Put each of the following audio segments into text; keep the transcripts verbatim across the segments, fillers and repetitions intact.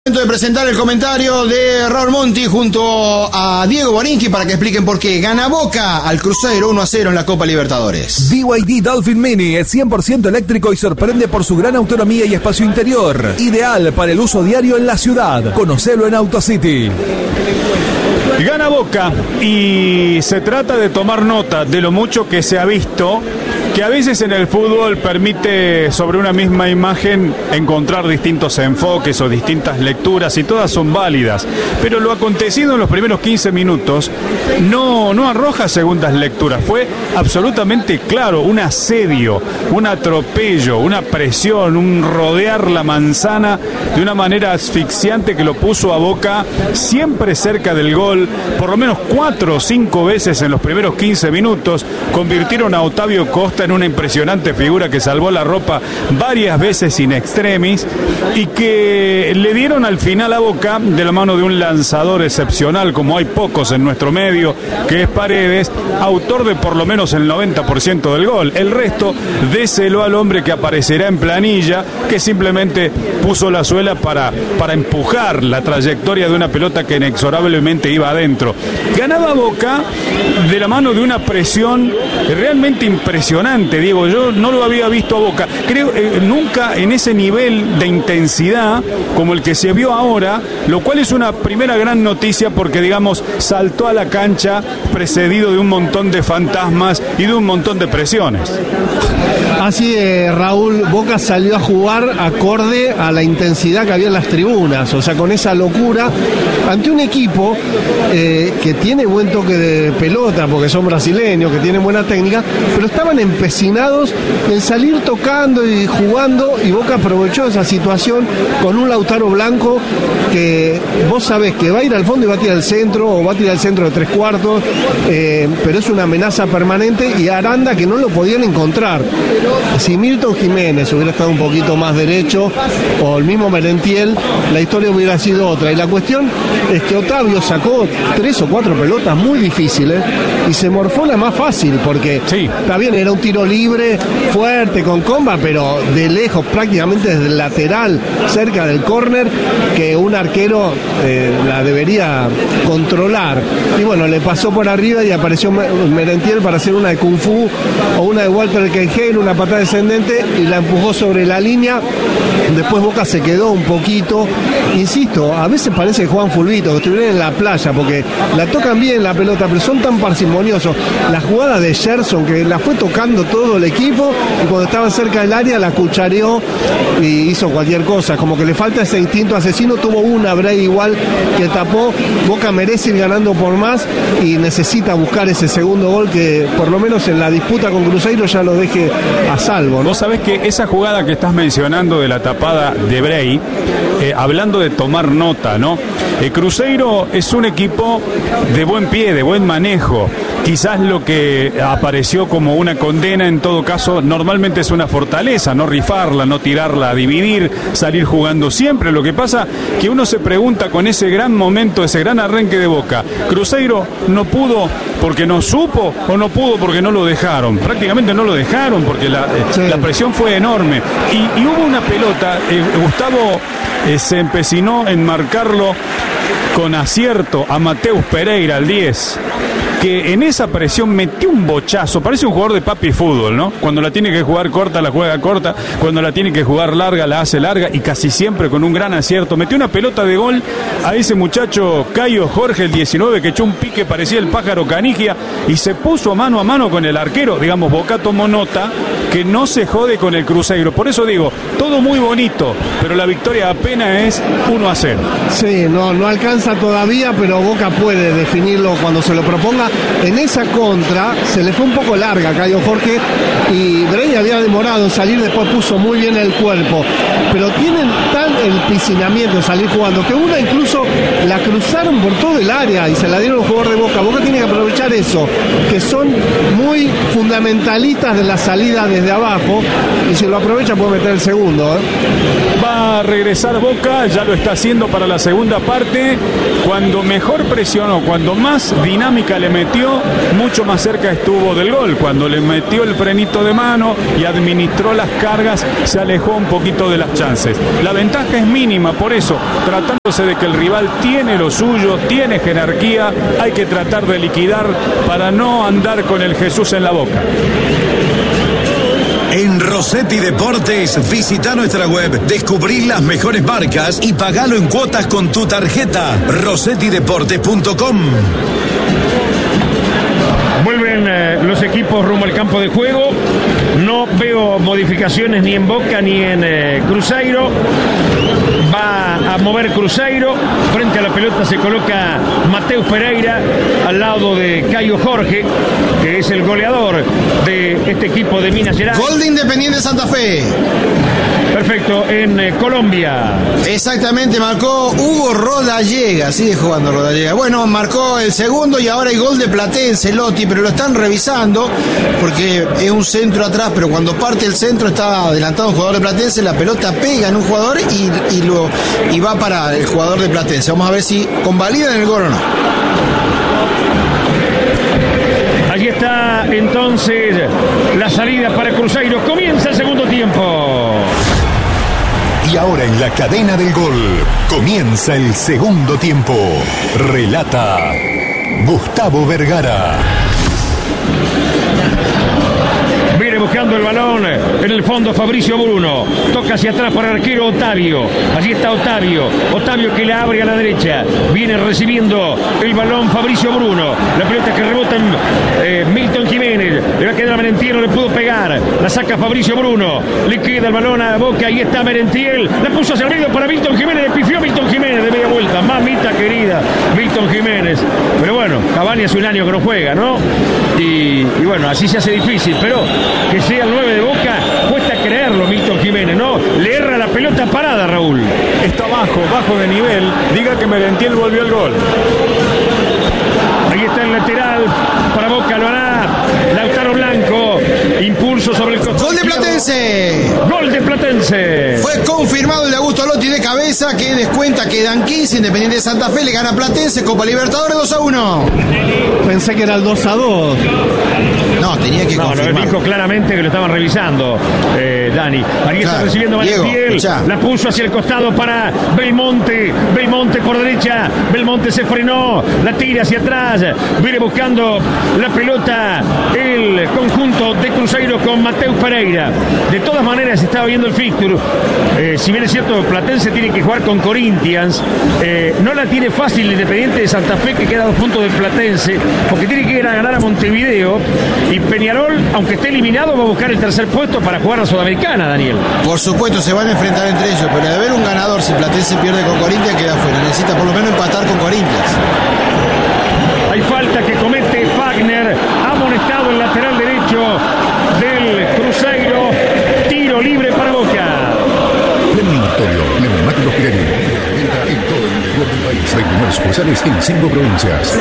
De presentar el comentario de Raúl Monti junto a Diego Borinqui para que expliquen por qué gana Boca al Cruzeiro uno a cero en la Copa Libertadores. B Y D Dolphin Mini es cien por ciento eléctrico y sorprende por su gran autonomía y espacio interior. Ideal para el uso diario en la ciudad. Conocelo en AutoCity. Gana Boca y se trata de tomar nota de lo mucho que se ha visto, que a veces en el fútbol permite sobre una misma imagen encontrar distintos enfoques o distintas lecturas y todas son válidas, pero lo acontecido en los primeros quince minutos no, no arroja segundas lecturas, fue absolutamente claro, un asedio, un atropello, una presión, un rodear la manzana de una manera asfixiante que lo puso a Boca siempre cerca del gol, por lo menos cuatro o cinco veces en los primeros quince minutos, convirtieron a Otavio Costa en una impresionante figura que salvó la ropa varias veces in extremis y que le dieron al final a Boca, de la mano de un lanzador excepcional como hay pocos en nuestro medio, que es Paredes, autor de por lo menos el noventa por ciento del gol. El resto, déselo al hombre que aparecerá en planilla, que simplemente puso la suela para, para empujar la trayectoria de una pelota que inexorablemente iba adentro. Ganaba Boca de la mano de una presión realmente impresionante, Diego. Yo no lo había visto a Boca, creo, eh, nunca en ese nivel de intensidad como el que se vio ahora, lo cual es una primera gran noticia porque, digamos, saltó a la cancha precedido de un montón de fantasmas y de un montón de presiones. Así es, Raúl, Boca salió a jugar acorde a la intensidad que había en las tribunas, o sea, con esa locura, ante un equipo eh, que tiene buen toque de pelota, porque son brasileños, que tienen buena técnica, pero estaban empecinados en salir tocando y jugando, y Boca aprovechó esa situación con un Lautaro Blanco que vos sabés que va a ir al fondo y va a tirar al centro, o va a tirar al centro de tres cuartos, eh, pero es una amenaza permanente, y Aranda que no lo podían encontrar. Si Milton Jiménez hubiera estado un poquito más derecho, o el mismo Merentiel, la historia hubiera sido otra. Y la cuestión es que Otavio sacó tres o cuatro pelotas muy difíciles y se morfó la más fácil, porque sí, está bien, era un tiro libre, fuerte, con comba, pero de lejos, prácticamente desde el lateral, cerca del córner, que un arquero eh, la debería controlar. Y bueno, le pasó por arriba y apareció Merentiel para hacer una de Kung Fu o una de Walter Queijeiro, una patada descendente, y la empujó sobre la línea. Después Boca se quedó un poquito, insisto, a veces parece que juegan fulbito, que estuvieran en la playa, porque la tocan bien la pelota, pero son tan parsimoniosos. La jugada de Gerson, que la fue tocando todo el equipo, y cuando estaban cerca del área la cuchareó y hizo cualquier cosa, como que le falta ese instinto asesino. Tuvo una Bray igual que tapó. Boca merece ir ganando por más y necesita buscar ese segundo gol que por lo menos en la disputa con Cruzeiro ya lo deje a salvo, ¿no? Vos sabés que esa jugada que estás mencionando de la tapada de Bray, eh, hablando de tomar nota, ¿no? El Cruzeiro es un equipo de buen pie, de buen manejo. Quizás lo que apareció como una condena, en todo caso, normalmente es una fortaleza, no rifarla, no tirarla a dividir, salir jugando siempre. Lo que pasa que uno se pregunta con ese gran momento, ese gran arranque de Boca, ¿Cruzeiro no pudo porque no supo o no pudo porque no lo dejaron? Prácticamente no lo dejaron porque la, sí. la presión fue enorme. Y, y hubo una pelota, eh, Gustavo eh, se empecinó en marcarlo con acierto a Mateus Pereira, al diez, que en esa presión metió un bochazo, parece un jugador de papi fútbol, ¿no? Cuando la tiene que jugar corta, la juega corta, cuando la tiene que jugar larga, la hace larga, y casi siempre con un gran acierto. Metió una pelota de gol a ese muchacho Caio Jorge, el diecinueve, que echó un pique, parecía el pájaro Canigia, y se puso mano a mano con el arquero. Digamos, Boca tomó nota que no se jode con el Cruzeiro. Por eso digo, todo muy bonito, pero la victoria apenas es uno a cero. Sí, no, no alcanza todavía, pero Boca puede definirlo cuando se lo proponga. En esa contra se le fue un poco larga a Caio Jorge, y Bray había demorado en salir, después puso muy bien el cuerpo, pero tienen tan el piscinamiento de salir jugando que una incluso la cruzaron por todo el área y se la dieron al jugador de Boca. Boca tiene que aprovechar eso, que son muy fundamentalistas de la salida desde abajo, y si lo aprovecha puede meter el segundo, ¿eh? Va a regresar Boca, ya lo está haciendo para la segunda parte, cuando mejor presionó, cuando más dinámica le metió metió, mucho más cerca estuvo del gol. Cuando le metió el frenito de mano y administró las cargas, se alejó un poquito de las chances. La ventaja es mínima, por eso, tratándose de que el rival tiene lo suyo, tiene jerarquía, hay que tratar de liquidar para no andar con el Jesús en la boca. En Rossetti Deportes, visita nuestra web, descubrí las mejores marcas y pagalo en cuotas con tu tarjeta. rossetti deportes punto com. Vuelven eh, los equipos rumbo al campo de juego. No veo modificaciones ni en Boca ni en eh, Cruzeiro. Va a mover Cruzeiro. Frente a la pelota se coloca Mateus Pereira al lado de Caio Jorge, que es el goleador de este equipo de Minas Gerais. Gol de Independiente Santa Fe. Perfecto, en eh, Colombia. Exactamente, marcó Hugo Rodallega, sigue jugando Rodallega. Bueno, marcó el segundo y ahora hay gol de Platense, Lotti, pero lo están revisando porque es un centro atrás, pero cuando parte el centro está adelantado un jugador de Platense, la pelota pega en un jugador y, y, lo, y va para el jugador de Platense. Vamos a ver si convalidan el gol o no. Allí está entonces la salida para Cruzeiro. Comienza el segundo tiempo. Y ahora en la cadena del gol comienza el segundo tiempo. Relata Gustavo Vergara. Viene buscando el balón en el fondo Fabricio Bruno. Toca hacia atrás para el arquero Otavio. Allí está Otavio. Otavio que la abre a la derecha. Viene recibiendo el balón Fabricio Bruno. La pelota que rebota en eh, Milton Jiménez. Le va a quedar a Merentiel, no le pudo pegar. La saca Fabricio Bruno. Le queda el balón a Boca. Ahí está Merentiel. La puso hacia el medio para Milton Jiménez. Le pifió Milton Jiménez de media vuelta. Mamita querida, Milton Jiménez. Pero bueno, Cavani hace un año que no juega, ¿no? Y, y bueno, así se hace difícil. Pero que sea el nueve de Boca, cuesta creerlo Milton Jiménez, ¿no? Le erra la pelota parada, Raúl. Está bajo, bajo de nivel. Diga que Merentiel volvió al gol. Ahí está el lateral para Boca, lo hará Lautaro Blanco. Impulso sobre el costado. ¡Gol de Platense! ¡Gol de Platense! Fue confirmado el de Augusto Lotti de cabeza, que descuenta, quedan quince. Independiente de Santa Fe le gana a Platense, Copa Libertadores dos a uno. Pensé que era el dos a dos. No, tenía que No, confirmar. lo dijo claramente que lo estaban revisando, eh, Dani. Ahí Claro. está recibiendo Valentiel. La puso hacia el costado para Belmonte. Belmonte por derecha. Belmonte se frenó. La tira hacia atrás. Viene buscando la pelota el conjunto de Cruzeiro con Mateus Pereira. De todas maneras, estaba viendo el fixture. Eh, si bien es cierto, Platense tiene que jugar con Corinthians. Eh, no la tiene fácil Independiente de Santa Fe, que queda a dos puntos del Platense, porque tiene que ir a ganar a Montevideo. Y Peñarol, aunque esté eliminado, va a buscar el tercer puesto para jugar a Sudamericana, Daniel. Por supuesto, se van a enfrentar entre ellos, pero de haber un ganador, si Platense pierde con Corinthians, queda fuera. Necesita por lo menos empatar con Corinthians. Hay falta que comete Fagner, amonestado el lateral derecho del Cruzeiro. Tiro libre para Boca. Premio Victorio, Neumáticos Pirelli. Venta en todo el interior del país. veintinueve sucursales en cinco provincias.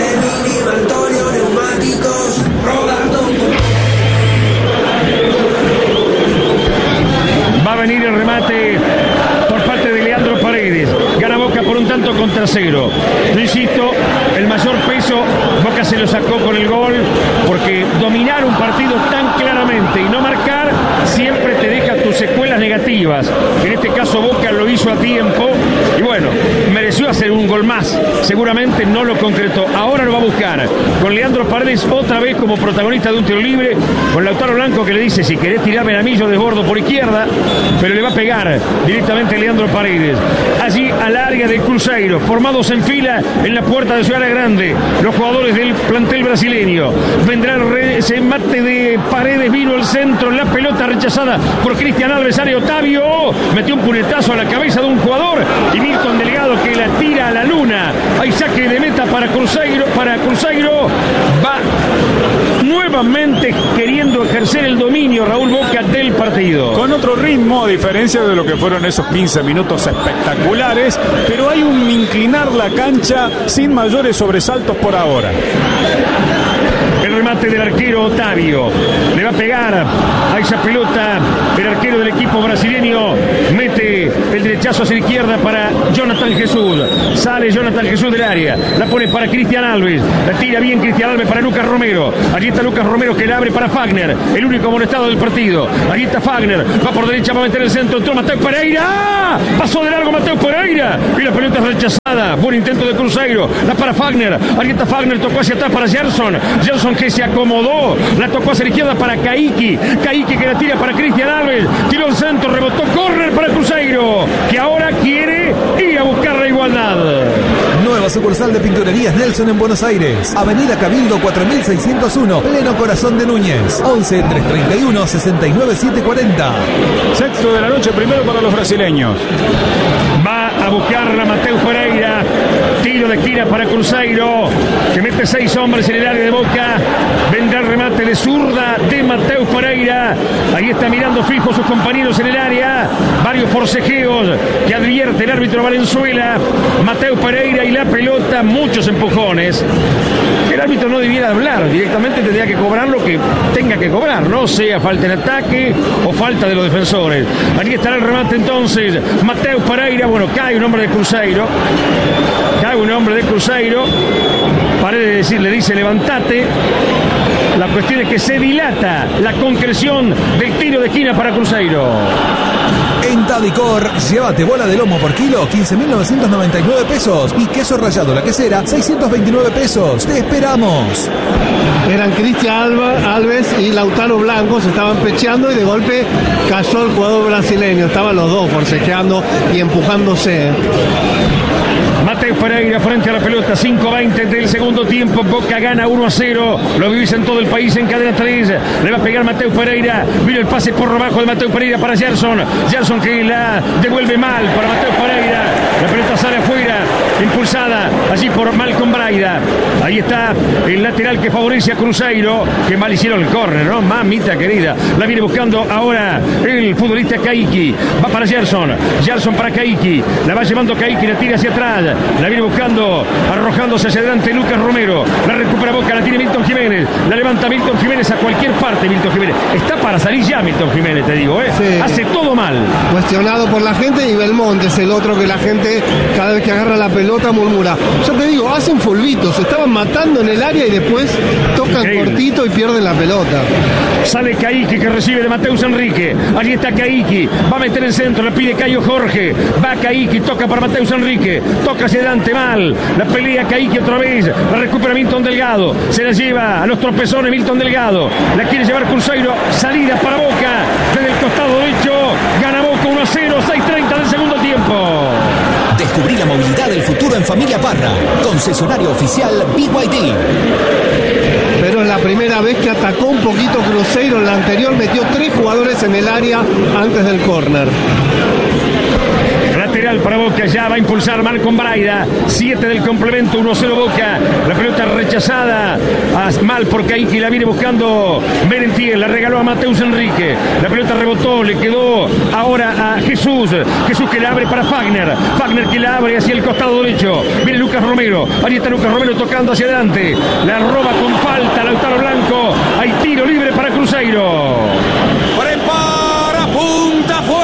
Va a venir el remate por parte de Leandro Paredes. Gana Boca por un tanto contra cero. Yo insisto, el mayor peso Boca se lo sacó con el gol, porque dominar un partido tan claramente y no marcar siempre te deja tus secuelas negativas. En este caso Boca lo hizo a tiempo y bueno, mereció hacer un gol más. Seguramente no lo concretó. Ahora lo va a buscar con Leandro Paredes otra vez como protagonista de un tiro libre, con Lautaro Blanco que le dice: si querés tirarme a mí, yo desbordo por izquierda, pero le va a pegar directamente Leandro Paredes. Allí al área de Cruzeiro, formados en fila en la puerta de Ciudad Grande, los jugadores del plantel brasileño. Vendrá el ese mate de Paredes, vino el centro, la pelota rechazada por Cristian Alves, área Otavio, metió un puñetazo a la cabeza de un jugador y Milton Delgado que la tira a la luna. Hay saque de meta para Cruzeiro, para Cruzeiro, va nuevamente queriendo ejercer el dominio Raúl Boca del partido. Con otro ritmo, a diferencia de lo que fueron esos quince minutos espectaculares, pero hay un inclinar la cancha sin mayores sobresaltos por ahora. El remate remate del arquero Otavio. Le va a pegar a esa pelota el arquero del equipo brasileño. Mete el derechazo hacia la izquierda para Jonathan Jesús. Sale Jonathan Jesús del área. La pone para Cristian Alves. La tira bien Cristian Alves para Lucas Romero. Allí está Lucas Romero que la abre para Fagner, el único amonestado del partido. Allí está Fagner. Va por derecha, va a meter el centro. Entró Mateo Pereira. Pasó de largo Mateo Pereira. Y la pelota es rechazada. Buen intento de Cruzeiro. La para Fagner. Allí está Fagner. Tocó hacia atrás para Gerson. Gerson que se acomodó. La tocó hacia la izquierda para Caíque. Caíque que la tira para Cristian Alves. Tiró el centro. Rebotó. Córner para Cruzeiro, que ahora quiere ir a buscar la igualdad. Nueva sucursal de Pinturerías Nelson en Buenos Aires. Avenida Cabildo cuatro mil seiscientos uno, pleno corazón de Núñez. once, trescientos treinta y uno, sesenta y nueve, setecientos cuarenta. Sexto de la noche primero para los brasileños. Va a buscarla Mateo Pereira. Tiro de esquina para Cruzeiro, que mete seis hombres en el área de Boca. Vendrá el remate de zurda de Mateo Pereira. Ahí está mirando fijo a sus compañeros en el área. Varios forcejeos que advierte el árbitro Valenzuela. Mateo Pereira y la pelota, muchos empujones. El árbitro no debiera hablar, directamente tendría que cobrar lo que tenga que cobrar, no sea falta en ataque o falta de los defensores. Allí estará el remate entonces. Mateo Pereira, bueno, cae un hombre de Cruzeiro. Cae un hombre de Cruzeiro. Paredes decir, le dice levantate. La cuestión es que se dilata la concreción del tiro de esquina para Cruzeiro. En Tadicor, llévate bola de lomo por kilo, quince mil novecientos noventa y nueve pesos. Y queso rallado la quesera, seiscientos veintinueve pesos. ¡Te esperamos! Eran Cristian Alves y Lautaro Blanco, se estaban pecheando y de golpe cayó el jugador brasileño. Estaban los dos forcejeando y empujándose. Mateo Pereira frente a la pelota, cinco veinte del segundo tiempo. Boca gana uno a cero. Lo vivís en todo el país en cadena tres. Le va a pegar Mateo Pereira. Vino el pase por abajo de Mateo Pereira para Gerson. Gerson que la devuelve mal para Mateo Pereira. La pelota sale afuera, impulsada allí por Malcolm Braida. Ahí está el lateral que favorece a Cruzeiro. Que mal hicieron el córner, ¿no? Mamita querida. La viene buscando ahora el futbolista Caíque. Va para Gerson. Gerson para Caíque. La va llevando Caíque, la tira hacia atrás. La viene buscando, arrojándose hacia adelante Lucas Romero. La recupera Boca, la tiene Milton Jiménez. La levanta Milton Jiménez a cualquier parte. Milton Jiménez está para salir ya Milton Jiménez, te digo, ¿eh? Sí. Hace todo mal. Cuestionado por la gente, y Belmonte es el otro que la gente cada vez que agarra la pelota murmura. Yo te digo, hacen fulbitos, se estaban matando en el área y después tocan Increíble. cortito y pierden la pelota. Sale Caíque que recibe de Mateus Enrique. Allí está Caíque, va a meter el centro, le pide Caio Jorge. Va Caíque, toca para Mateus Enrique. Toca hacia adelante mal. La pelea Caíque otra vez. La recupera Milton Delgado. Se la lleva a los tropezones Milton Delgado. La quiere llevar Cruzeiro. Salida para Boca. Desde el costado derecho. Gana Boca uno a cero. seis treinta del segundo tiempo. Descubrí la movilidad del futuro en Familia Parra. Concesionario oficial B Y D. Pero es la primera vez que atacó un poquito Cruzeiro. En la anterior metió tres jugadores en el área antes del córner. Lateral para Boca, ya va a impulsar Malcolm Braida. siete del complemento, uno a cero Boca. La pelota rechazada mal por Caíque, la viene buscando Merentiel, la regaló a Mateus Enrique. La pelota rebotó, le quedó ahora a Jesús. Jesús que la abre para Fagner. Fagner que la abre hacia el costado derecho. Viene Lucas Romero. Ahí está Lucas Romero tocando hacia adelante. La roba con falta Lautaro Blanco. Hay tiro libre para Cruzeiro. Prepara, punta, fue.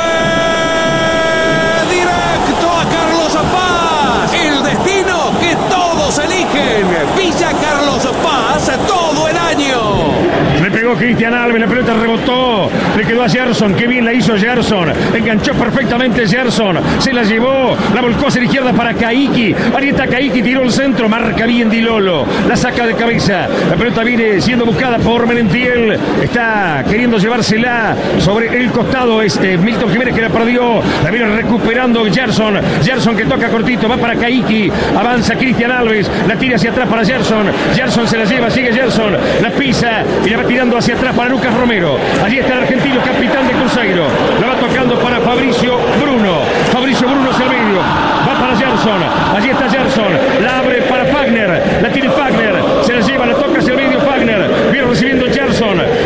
Eligen Villa Carlos Paz todo el año. Le pegó Cristian Alves, la pelota rebotó, le quedó a Gerson, qué bien la hizo Gerson, enganchó perfectamente Gerson, se la llevó, la volcó hacia la izquierda para Caíque. Ahí está Caíque, tiró el centro, marca bien Di Lolo, la saca de cabeza, la pelota viene siendo buscada por Merentiel, está queriendo llevársela sobre el costado, es eh, Milton Jiménez que la perdió, la viene recuperando Gerson, Gerson que toca cortito, va para Caíque, avanza Cristian Alves, la tira hacia atrás para Gerson, Gerson se la lleva, sigue Gerson, la pisa y la va tirando hacia atrás para Lucas Romero. Allí está el argentino, capitán de Cruzeiro. La va tocando para Fabricio Bruno. Fabricio Bruno hacia el medio. Va para Gerson. Allí está Gerson. La abre para Fagner. La tiene Fagner. Se la lleva, la toca hacia el medio Fagner. Viene recibiendo Gerson. Sigue Gerson.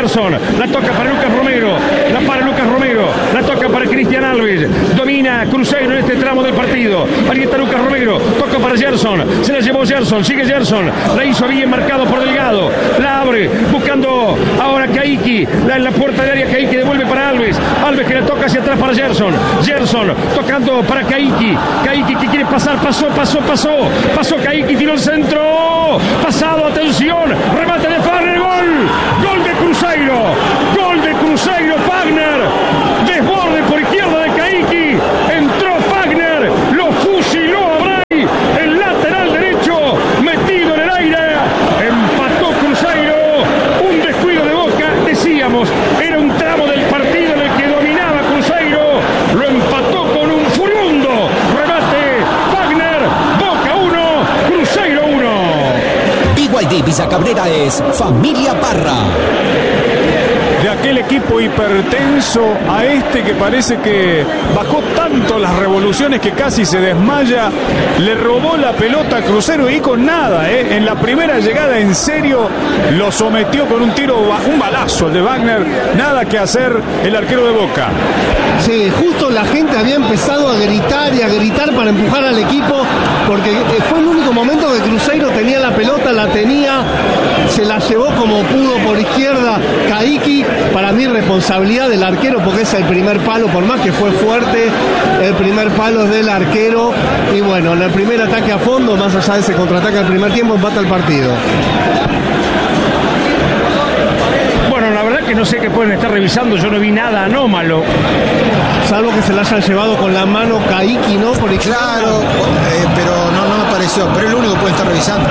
Gerson, la toca para Lucas Romero, la para Lucas Romero, la toca para Cristian Alves, domina Cruzeiro en este tramo del partido. Ahí está Lucas Romero, toca para Gerson, se la llevó Gerson, sigue Gerson, la hizo bien marcado por Delgado, la abre, buscando ahora Caiki, la, en la puerta de área Caiki devuelve para Alves, Alves que la toca hacia atrás para Gerson, Gerson tocando para Caiki, Caiki que quiere pasar, pasó, pasó, pasó, pasó Caiki, tiró el centro, pasado, atención, remate de Fagner, gol, gol de Cruzeiro, gol de Cruzeiro, Fagner, desborde por izquierda de Caiki, entró Fagner, lo fusiló a Bray, el lateral derecho, metido en el aire, empató Cruzeiro, un descuido de Boca, decíamos, era un tramo del partido en el que dominaba Cruzeiro, lo empató con un furibundo remate, Fagner, Boca uno, Cruzeiro uno. B Y D Villa Cabrera es Familia Parra. De aquel equipo hipertenso a este que parece que bajó tanto las revoluciones que casi se desmaya, le robó la pelota a Cruzeiro y con nada, ¿eh? En la primera llegada en serio lo sometió con un tiro, un balazo el de Wagner, nada que hacer el arquero de Boca. Sí, justo la gente había empezado a gritar y a gritar para empujar al equipo, porque fue el único momento que Cruzeiro tenía la pelota, la tenía, se la llevó como pudo por izquierda Caiki. Para mí responsabilidad del arquero, porque es el primer palo, por más que fue fuerte, el primer palo es del arquero, y bueno, en el primer ataque a fondo, más allá de ese contraataque al primer tiempo, empata el partido. Bueno, la verdad que no sé qué pueden estar revisando, yo no vi nada anómalo. Salvo que se la hayan llevado con la mano Caiki, ¿no? Por izquierda. Claro, eh, pero no, no me pareció, pero es lo único que puede estar revisando.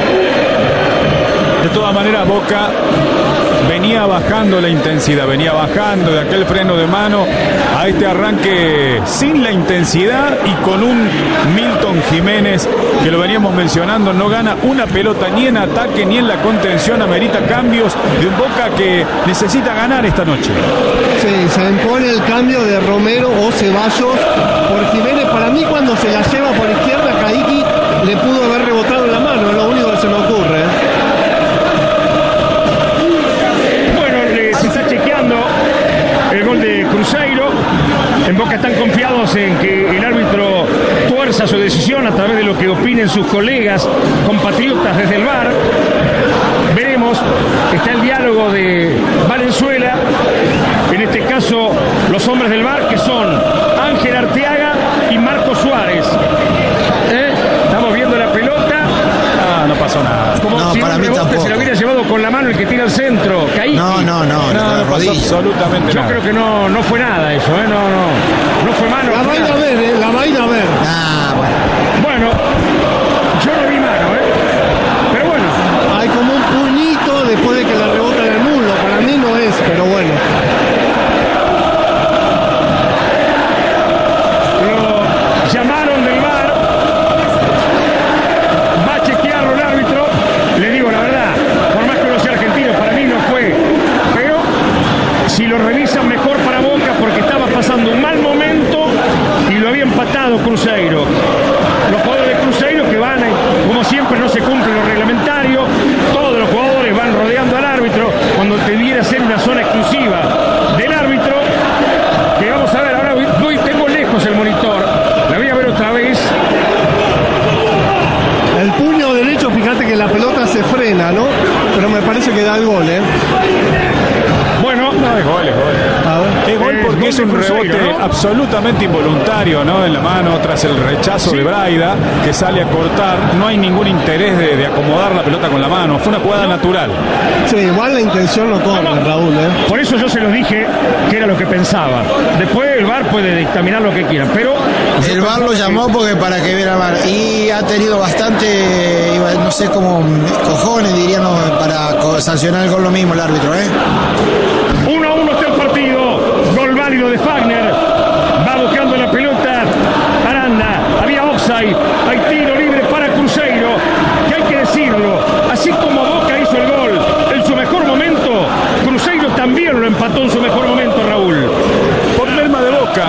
De todas maneras, Boca venía bajando la intensidad, venía bajando de aquel freno de mano a este arranque sin la intensidad y con un Milton Jiménez que lo veníamos mencionando, no gana una pelota ni en ataque ni en la contención, amerita cambios de un Boca que necesita ganar esta noche. Sí, se impone el cambio de Romero o Ceballos por Jiménez. Para mí, cuando se la lleva por izquierda, Caiki le pudo haber rebotado en la mano, es lo único que se me ocurre. El gol de Cruzeiro. En Boca están confiados en que el árbitro tuerza su decisión a través de lo que opinen sus colegas, compatriotas desde el V A R. Veremos, está el diálogo de Valenzuela, en este caso los hombres del V A R, que son Ángel Arteaga y Marco Suárez. ¿Eh? Estamos viendo la pelota. Ah, no pasó nada. Como no, si para un mí rebote tampoco. se lo hubiera llevado con la mano el que tira al centro, Caiki. No, no, no, No, no, no, pasó absolutamente Yo nada. creo que no, no fue nada eso, ¿eh? No, no. No fue mano. La va a ir a ver, ¿eh? La va a ir a ver. Ah, bueno. Bueno, yo no vi mano, ¿eh? Pero bueno. Hay como un puñito después de que la rebota en el muslo. Para mí no es, pero bueno. Lo llamaron del V A R. Va a chequearlo el árbitro. Le digo la verdad, por más que uno sea argentino, para mí no fue. Pero si lo revisan, mejor para Boca, porque estaba pasando un mal momento y lo había empatado Cruzeiro. Los jugadores de Cruzeiro que van, como siempre, no se cumple lo reglamentario. Todos los jugadores van rodeando al árbitro cuando debiera ser una zona exclusiva del árbitro. Que vamos a ver, ahora voy, tengo lejos el monitor. La voy a ver otra vez. El puño derecho, fíjate que la pelota se frena, ¿no? Pero me parece que da el gol, ¿eh? Bueno, No, es gol, es gol. A ver. Es gol Eh, porque gol es de un Cruzeiro, rebote ¿no? absolutamente involuntario, ¿no? En la mano, tras el rechazo Sí. de Braida, que sale a cortar. No hay ningún interés de, de acomodar la pelota con la mano. Fue una jugada natural. Sí, igual la intención no corre, Raúl, ¿eh? por eso yo se los dije que era lo que pensaba. Después el V A R puede dictaminar lo que quiera, pero El V A R lo llamó porque para que viera el V A R y ha tenido bastante, iba- no sé cómo, cojones dirían, no, para co- sancionar el gol lo mismo el árbitro, ¿eh? uno a uno está el partido. Gol válido de Fagner. Va buscando la pelota Aranda. Había offside. Hay tiro libre para Cruzeiro. Que hay que decirlo. Así como Boca hizo el gol en su mejor momento, Cruzeiro también lo empató en su mejor momento, Raúl. Problema de Boca,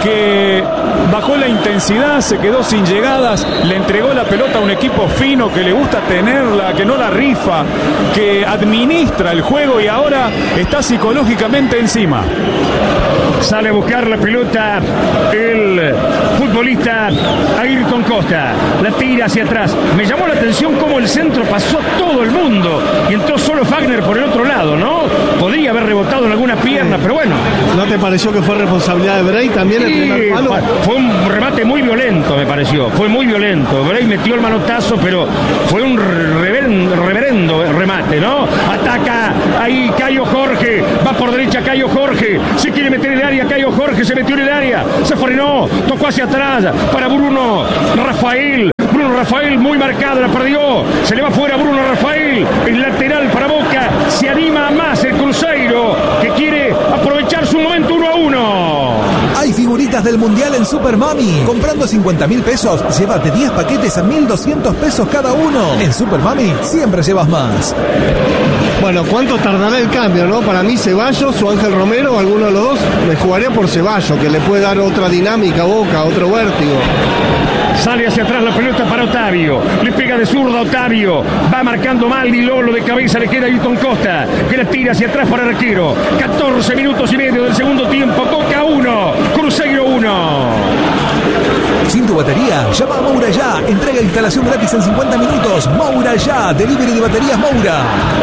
que bajó la intensidad, se quedó sin llegadas, le entregó la pelota a un equipo fino que le gusta tenerla, que no la rifa, que administra el juego y ahora está psicológicamente encima. Sale a buscar la pelota el futbolista Ayrton Costa. La tira hacia atrás. Me llamó la atención cómo el centro pasó todo el mundo y entró solo Fagner por el otro lado, ¿no? Podría haber rebotado en alguna pierna, pero bueno. ¿No te pareció que fue responsabilidad de Bray también el Sí, primer palo? fue un remate muy violento, me pareció. Fue muy violento. Bray metió el manotazo, pero fue un reverendo, reverendo remate, ¿no? Ataca ahí Cayo Jorge. Va por derecha Cayo Jorge. Se quiere meter en el área. Cayo Jorge se metió en el área. Se frenó. Tocó hacia atrás para Bruno Rafael. Bruno Rafael muy marcado, la perdió. Se le va fuera Bruno Rafael. El lateral para Boca. Se anima más el Cruzeiro, que quiere aprovechar su momento uno a uno. Hay figuritas del Mundial en Super Mami. Comprando cincuenta mil pesos, llévate diez paquetes a mil doscientos pesos cada uno. En Super Mami siempre llevas más. Bueno, ¿cuánto tardará el cambio, no? Para mí Ceballos o Ángel Romero, alguno de los dos, me jugaría por Ceballos, que le puede dar otra dinámica a Boca, otro vértigo. Sale hacia atrás la pelota para Otavio. Le pega de zurda a Otavio. Va marcando mal y Lolo de cabeza. Le queda Ayrton Costa, que la tira hacia atrás para el arquero. catorce minutos y medio del segundo tiempo. Boca uno, Cruzeiro uno. Sin tu batería, llama a Moura Ya. Entrega e instalación gratis en cincuenta minutos. Moura Ya, delivery de baterías Moura.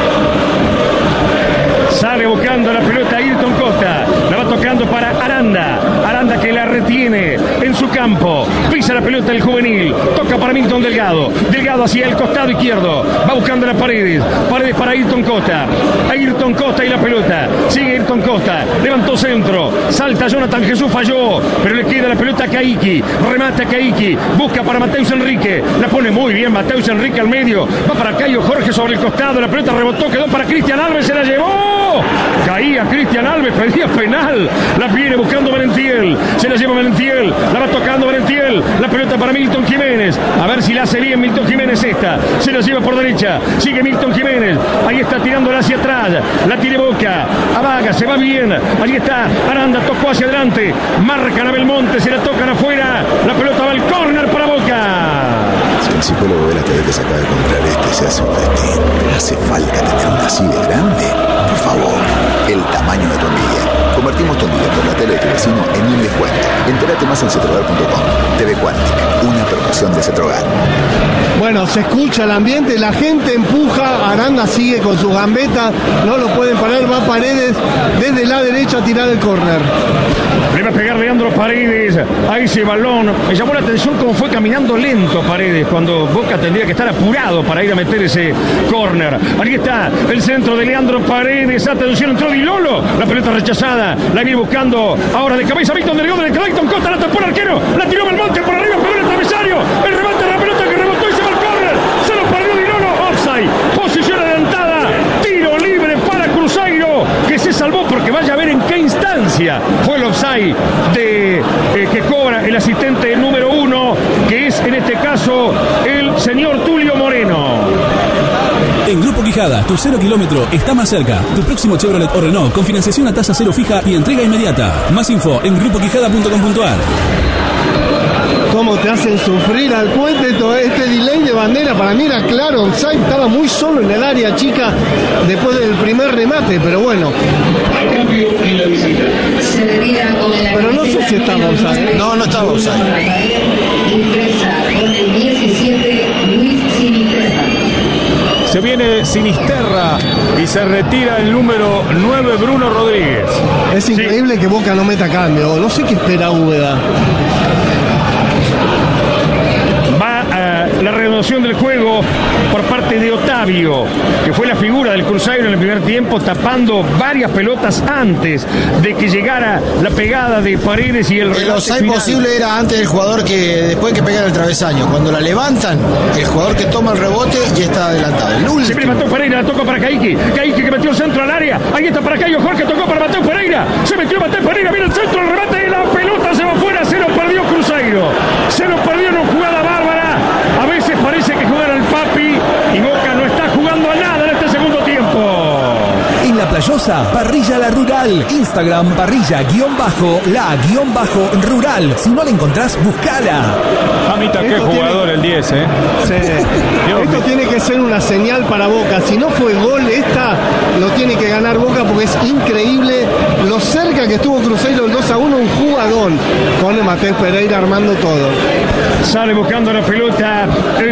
Sale buscando la pelota Ayrton Costa. La va tocando para Aranda. Aranda que la retiene en su campo. Pisa la pelota el juvenil. Toca para Milton Delgado. Delgado hacia el costado izquierdo. Va buscando las Paredes. Paredes para Ayrton Costa. Ayrton Costa y la pelota. Sigue Ayrton Costa. Levantó centro. Salta Jonathan Jesús. Falló. Pero le queda la pelota a Caiki. Remata a Caiki. Busca para Mateus Enrique. La pone muy bien Mateus Enrique al medio. Va para Cayo Jorge sobre el costado. La pelota rebotó. Quedó para Cristian Alves. Se la llevó. Caía Cristian Alves, pedía penal. La viene buscando Valentiel. Se la lleva Valentiel. La va tocando Valentiel. La pelota para Milton Jiménez. A ver si la hace bien Milton Jiménez esta. Se la lleva por derecha. Sigue Milton Jiménez. Ahí está tirándola hacia atrás. La tiene Boca. Avaga, se va bien. Ahí está. Aranda tocó hacia adelante. Marcan a Belmonte. Se la tocan afuera. La pelota va al córner para Boca. Si el psicólogo ve la tele que se acaba de comprar este, se hace un festín. ¿Hace falta tener una así de grande? Por favor, el tamaño de tu envidia. Convertimos tu envidia por la tele de tu vecino en un descuento. Entérate más en cetrogar punto com. T V Quantic, una promoción de Cetrogar. Bueno, se escucha el ambiente, la gente empuja, Aranda sigue con su gambeta, no lo pueden parar, va Paredes desde la derecha a tirar el córner. Le va a pegar Leandro Paredes a ese balón. Me llamó la atención cómo fue caminando lento Paredes cuando Boca tendría que estar apurado para ir a meter ese córner. Ahí está el centro de Leandro Paredes. Atención, entró Di Lolo. La pelota rechazada. La viene buscando ahora de cabeza Milton Delgado. De Clayton Costa la tapó el arquero. La tiró Belmonte por arriba. Pegó el travesaño. El remate de la pelota que rebotó y se va al córner. Se lo perdió Di Lolo. Offside. Posición adelantada. Tiro libre para Cruzeiro, que se salvó porque vaya a ver en qué instancia fue el offside de, eh, que cobra el asistente número uno, que es en este caso el señor Tulio Moreno. En Grupo Quijada, tu cero kilómetro está más cerca. Tu próximo Chevrolet o Renault con financiación a tasa cero fija y entrega inmediata. Más info en grupo quijada punto com punto a r. Cómo te hacen sufrir al puente todo este delay de bandera. Para mí era claro, offside, estaba muy solo en el área chica después del primer remate, pero bueno. Pero no sé si estaba offside. No, no estaba offside. Se viene Sinisterra y se retira el número nueve, Bruno Rodríguez. Es increíble sí. que Boca no meta cambio. No sé qué espera Úbeda. Va a la renovación del juego por parte de Otavio, que fue la figura del Cruzeiro en el primer tiempo, tapando varias pelotas antes de que llegara la pegada de Paredes y el el offside posible era antes del jugador que después que pegara el travesaño. Cuando la levantan, el jugador que toma el rebote ya está adelantado. El último. Siempre mató Pereira, la tocó para Caiki. Caiki que metió el centro al área. Ahí está para Cayo Jorge, tocó para Mateo Pereira. Se metió Mateo Pereira, viene el centro, el remate y la pelota se va fuera. Se lo perdió Cruzeiro. Se lo perdió en una jugada bárbara. A veces parece que jugar al papi y Boca no está jugando a nada en este segundo tiempo. En La Playosa Mendoza, Parrilla La Rural. Instagram, parrilla guión bajo, la guión bajo rural. Si no la encontrás, buscala. Mamita, qué jugador tiene... el diez, ¿eh? Sí. Esto mío. Tiene que ser una señal para Boca. Si no fue gol esta, lo tiene que ganar Boca porque es increíble lo cerca que estuvo Cruzeiro el dos a uno, un jugadón con Mateo Pereira armando todo. Sale buscando la pelota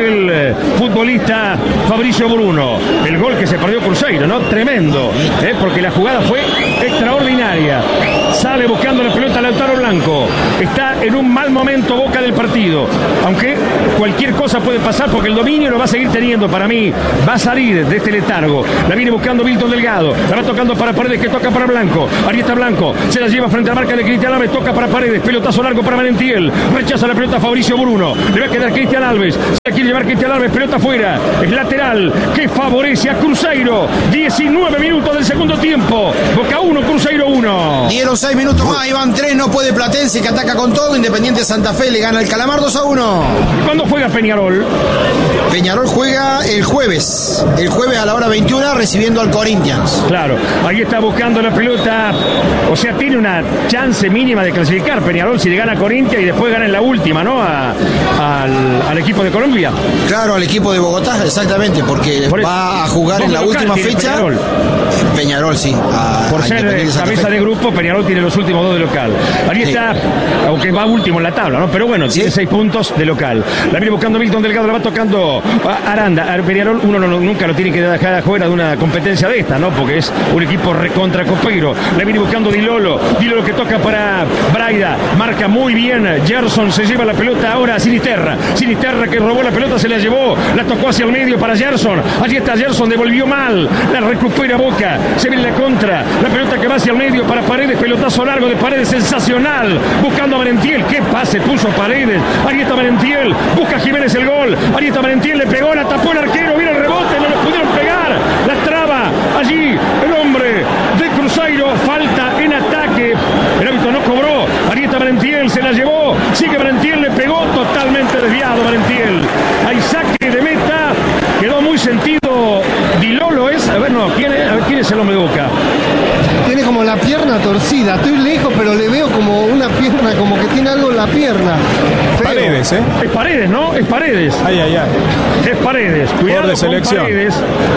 el futbolista Fabricio Bruno. El gol que se perdió Cruzeiro, ¿no? Tremendo, ¿eh? Porque la jugada fue extraordinaria. Sale buscando la pelota Lautaro Blanco. Está en un mal momento Boca del partido. Aunque cualquier cosa puede pasar porque el dominio lo va a seguir teniendo. Para mí va a salir de este letargo. La viene buscando Milton Delgado. La va tocando para Paredes, que toca para Blanco. Ahí está Blanco. Se la lleva frente a la marca de Cristian Alves. Toca para Paredes. Pelotazo largo para Merentiel. Rechaza la pelota Fabricio Bruno. Le va a quedar Cristian Alves. Se quiere llevar Cristian Alves. Pelota afuera. Es lateral que favorece a Cruzeiro. diecinueve minutos del segundo tiempo. Boca uno, Cruzeiro uno. Dieron seis minutos más. Iban tres. No puede Platense, que ataca con todo. Independiente Santa Fe le gana el Calamar dos a uno. ¿Y cuándo juega Peñarol? Peñarol juega el jueves. El jueves a la hora veintiuna recibiendo al Corinthians. Claro. Ahí está buscando la pelota. O sea, tiene una chance mínima de clasificar Peñarol si le gana a Corinthians y después gana en la última, ¿no? A, al, al equipo de Colombia. Claro, al equipo de Bogotá, exactamente, porque Por va a jugar en la última fecha. Peñarol, Peñarol sí. A, Por a ser cabeza de grupo, Peñarol tiene los últimos dos de local. Ahí sí. Está, aunque va último en la tabla, ¿no? Pero bueno, ¿sí? Tiene seis puntos de local. La viene buscando Milton Delgado, la va tocando a Aranda. A Peñarol uno no, no, nunca lo tiene que dejar afuera de una competencia de esta, ¿no? Porque es un equipo recontra copeiro. La viene buscando Di Lolo. Di Lolo que toca para Braida. Marca muy bien. Gerson se lleva la pelota ahora a Sinisterra. Sinisterra que robó la pelota, se la llevó. La tocó hacia el medio para Gerson. Allí está Gerson, devolvió mal. La recupera Boca. Se viene la contra. La pelota que va hacia el medio para Paredes. Pelotazo largo de Paredes, sensacional. Buscando a Merentiel. ¿Qué pase puso Paredes? Ahí está Merentiel. Busca Jiménez el gol. Ahí está Merentiel. Le pegó, la tapó el arquero. Viene el rebote. No lo pudieron pegar. La traba. Allí el hombre de Cruzeiro. Falta en ataque. El árbitro no cobró. Ahí está Merentiel. Se la llevó. Sigue Merentiel. Le pegó totalmente desviado Merentiel. Hay saque de meta. Quedó muy sentido. Di Lolo es. A ver, no. ¿Quién es, a ver, ¿quién es el hombre de Boca? Tiene como la pierna torcida. Estoy lejos, pero le veo como una pierna, como que tiene algo en la pierna. Feo. Paredes, ¿eh? Es Paredes, ¿no? Es Paredes. Ay, ay, ay. Es Paredes. Cuidado de selección. Con Paredes.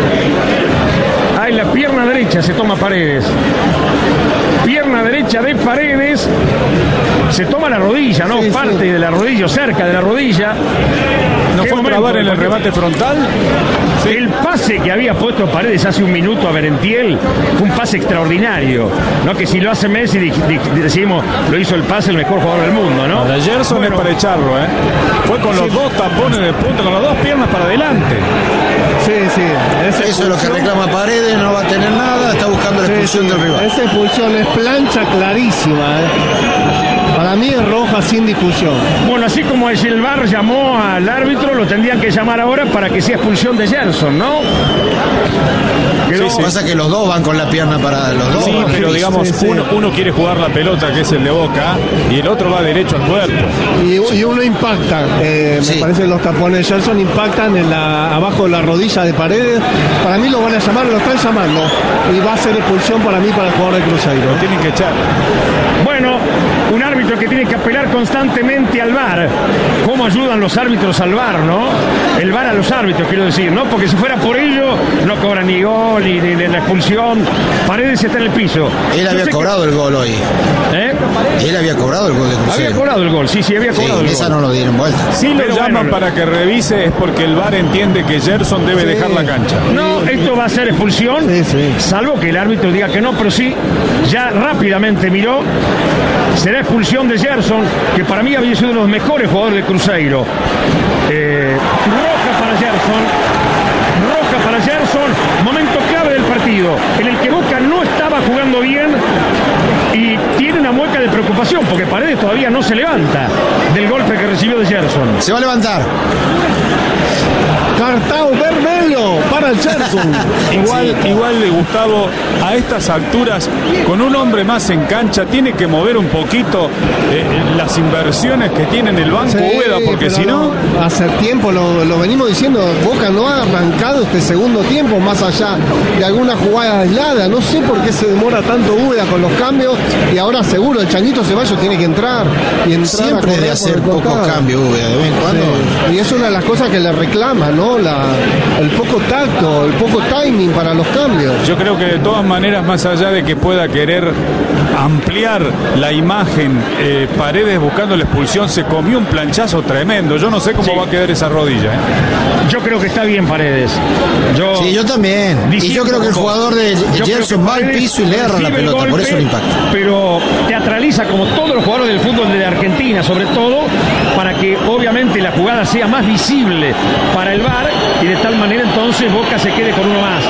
Ahí la pierna derecha se toma Paredes. Pierna derecha de Paredes. Se toma la rodilla, ¿no? Sí, parte sí. de la rodilla, cerca de la rodilla. ¿No fue a trabar en el remate frontal? Sí. El pase que había puesto Paredes hace un minuto a Merentiel fue un pase extraordinario, ¿no? Que si lo hace Messi, decimos, lo hizo el pase el mejor jugador del mundo, ¿no? La Gerson bueno, es para echarlo, ¿eh? Fue con los sí. dos tapones de punta, con las dos piernas para adelante. Sí, sí. Esa Eso es lo que reclama Paredes, no va a tener nada, está buscando la expulsión sí, sí. del rival. Esa expulsión es plancha clarísima, ¿eh? Para mí es roja sin discusión. Bueno, así como el V A R llamó al árbitro, lo tendrían que llamar ahora para que sea expulsión de Gerson, ¿no? Lo que pasa es que los dos van con la pierna para los dos. Sí, pero digamos, sí, sí. Uno, uno quiere jugar la pelota, que es el de Boca, y el otro va derecho al cuerpo. Y, y uno impacta. Eh, sí. Me parece que los tapones de Gerson impactan en la, abajo de la rodilla de Paredes. Para mí lo van a llamar, lo están llamando. Y va a ser expulsión para mí para el jugador de Cruzeiro. Lo tienen que echar. Bueno, un árbitro que tiene que apelar constantemente al V A R. ¿Cómo ayudan los árbitros al V A R, no? El V A R a los árbitros, quiero decir, ¿no? Porque si fuera por ello, no cobran ni gol, ni, ni, ni la expulsión. Paredes está en el piso. Él había cobrado que... el gol hoy. ¿Eh? Él había cobrado el gol de Cruzeiro. Había cobrado el gol, sí, sí, había cobrado sí, el esa gol. no lo dieron vuelta. Si sí, lo llaman bueno, para que revise es porque el V A R entiende que Gerson debe sí. dejar la cancha. No, esto va a ser expulsión, sí, sí. salvo que el árbitro diga que no, pero sí, ya rápidamente miró. Será expulsión de Gerson, que para mí había sido uno de los mejores jugadores de Cruzeiro. Eh, roja para Gerson. Roja para Gerson. Momento clave del partido, en el que Boca no estaba jugando bien y tiene una mueca de preocupación, porque Paredes todavía no se levanta del golpe que recibió de Gerson. Se va a levantar. Cartão vermelho para para Gerson. Igual, igual de Gustavo, a estas alturas, con un hombre más en cancha, tiene que mover un poquito eh, las inversiones que tiene en el banco, Sí, Úbeda, porque si no... Hace tiempo lo, lo venimos diciendo, Boca no ha arrancado este segundo tiempo, más allá de alguna jugada aislada. No sé por qué se demora tanto Úbeda con los cambios, y ahora seguro el Changuito Ceballos tiene que entrar y entrar Siempre a de hacer poco cambio, Úbeda, de vez en cuando. Sí. Y es una de las cosas que le reclama, ¿no? La, el poco tacto, el poco timing para los cambios. Yo creo que de todas maneras, más allá de que pueda querer ampliar la imagen, eh, Paredes buscando la expulsión, se comió un planchazo tremendo. Yo no sé cómo sí. va a quedar esa rodilla. ¿eh? Yo creo que está bien Paredes. Yo sí, yo también. Y yo creo que el jugador de Gerson va al piso y le erra la pelota, golpe, por eso el impacto. Pero teatraliza como todos los jugadores del fútbol de Argentina, sobre todo, para que obviamente la jugada sea más visible para el V A R y de tal manera entonces Boca se quede con uno más.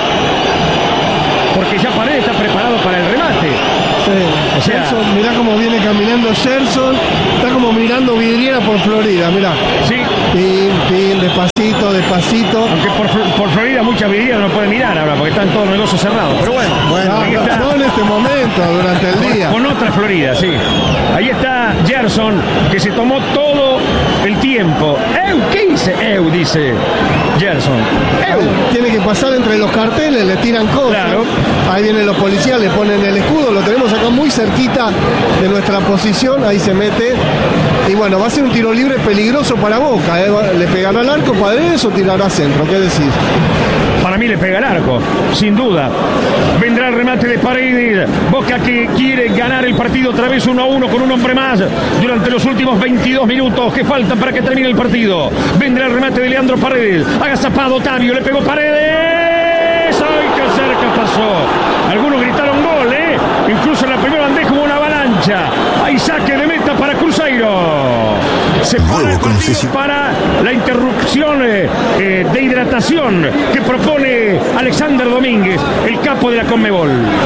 Porque ya Paredes está preparado para el remate. Sí, o sea, Gerson, mirá cómo viene caminando Gerson, está como mirando vidriera por Florida, mirá. Sí. Pin, pin, despacito, despacito. Aunque por, por Florida muchas vidrieras no pueden mirar ahora porque están todos los negocios cerrados. Pero bueno, bueno ahí está. No en este momento, durante el con, día. Con otra Florida, sí. Ahí está Gerson, que se tomó todo el tiempo. Eu, ¿qué hice? Eu, dice Gerson. Eu. Tiene que pasar entre los carteles, le tiran cosas. Claro. Ahí vienen los policías, le ponen el escudo, lo tenemos acá muy cerquita de nuestra posición, ahí se mete. Y bueno, va a ser un tiro libre peligroso para Boca, ¿eh? ¿Le pegará al arco Paredes o tirará a centro? ¿Qué decís? Para mí le pega el arco, sin duda. Vendrá el remate de Paredes. Boca que quiere ganar el partido otra vez uno a uno con un hombre más durante los últimos veintidós minutos que faltan para que termine el partido. Vendrá el remate de Leandro Paredes. Agazapado Otavio, le pegó Paredes. ¡Ay, qué cerca pasó! Algunos gritaron gol, ¿eh? Incluso en la primera bandeja hubo una avalancha. Hay saque de meta para Cruzeiro. Se pone el partido para la interrupción eh, eh, de hidratación que propone Alexander Domínguez, el capo de la Conmebol.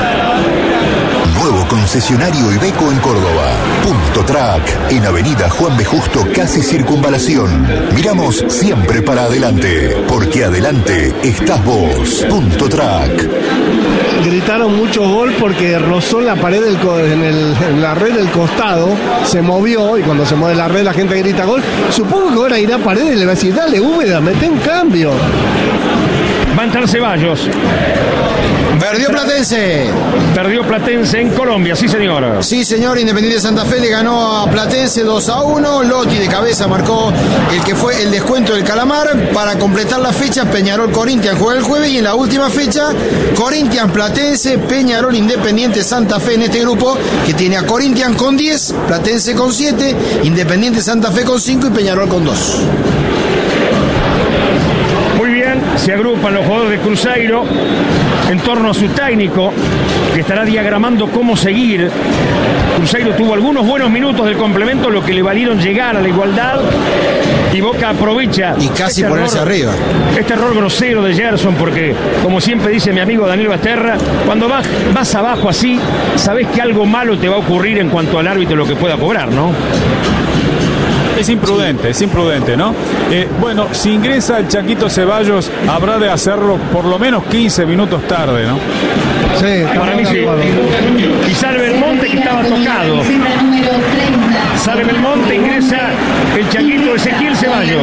Nuevo concesionario Iveco en Córdoba. Punto Track, en Avenida Juan B. Justo, casi Circunvalación. Miramos siempre para adelante, porque adelante estás vos. Punto Track. Gritaron mucho gol porque rozó en la pared del co- en, el, en la red del costado, se movió y cuando se mueve la red la gente grita gol. Supongo que ahora irá Paredes y le va a decir, dale Úbeda, mete en cambio. Va a entrar Ceballos. Perdió Platense. Perdió Platense en Colombia, sí señor. Sí señor, Independiente Santa Fe le ganó a Platense dos a uno. Lotti de cabeza marcó el que fue el descuento del Calamar. Para completar la fecha, Peñarol Corinthians juega el jueves y en la última fecha, Corinthians Platense, Peñarol Independiente Santa Fe en este grupo que tiene a Corinthians con diez, Platense con siete, Independiente Santa Fe con cinco y Peñarol con dos. Se agrupan los jugadores de Cruzeiro en torno a su técnico, que estará diagramando cómo seguir. Cruzeiro tuvo algunos buenos minutos del complemento, lo que le valieron llegar a la igualdad, y Boca aprovecha y casi este ponerse error, arriba. Este error grosero de Gerson, porque como siempre dice mi amigo Daniel Basterra, cuando vas, vas abajo así, sabes que algo malo te va a ocurrir en cuanto al árbitro lo que pueda cobrar, ¿no? Es imprudente, es imprudente, ¿no? Eh, bueno, si ingresa el Chaquito Ceballos, habrá de hacerlo por lo menos quince minutos tarde, ¿no? Sí, para mí sí. Y sale Belmonte, que estaba tocado. Sale Belmonte, ingresa el Chaquito Ezequiel Ceballos.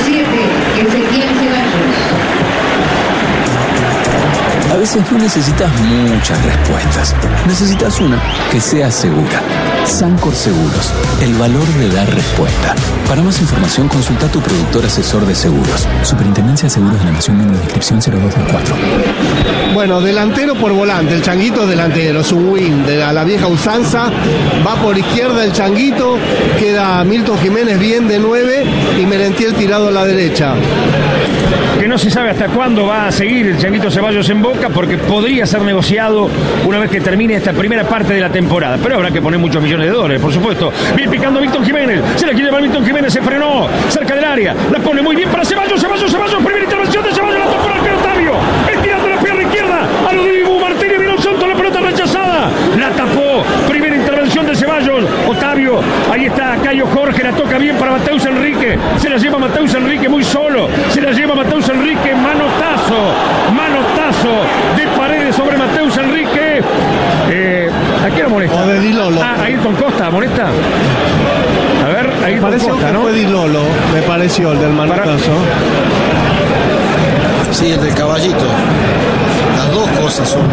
A veces no necesitas muchas respuestas. Necesitas una que sea segura. Sancor Seguros, el valor de dar respuesta. Para más información, consulta a tu productor asesor de seguros. Superintendencia de Seguros de la Nación, número de inscripción cero dos dos cuatro. Bueno, delantero por volante, el Changuito es delantero, es un win de la, la vieja usanza. Va por izquierda el Changuito, queda Milton Jiménez bien de nueve y Merentiel tirado a la derecha. Que no se sabe hasta cuándo va a seguir el Changuito Ceballos en Boca, porque podría ser negociado una vez que termine esta primera parte de la temporada, pero habrá que poner muchos millones de dólares, por supuesto. Bien picando Milton Jiménez, se la quiere llevar Milton Jiménez, se frenó cerca del área, la pone muy bien para Ceballos, Ceballos, Ceballos, primera intervención de Ceballos, la tocó el arquero Otavio, estirando la pierna izquierda, a lo de Dibu Martínez, vino Santos, la pelota rechazada, la tapó, primera intervención de Ceballos, Otavio, ahí está Cayo Jorge, la toca bien para Mateus Enrique, se la lleva Mateus Enrique muy solo, se la lleva Mateus Enrique, manotazo, ¿no? Fue Di Lolo, me pareció, el del manotazo. Sí, el del caballito. Las dos cosas son.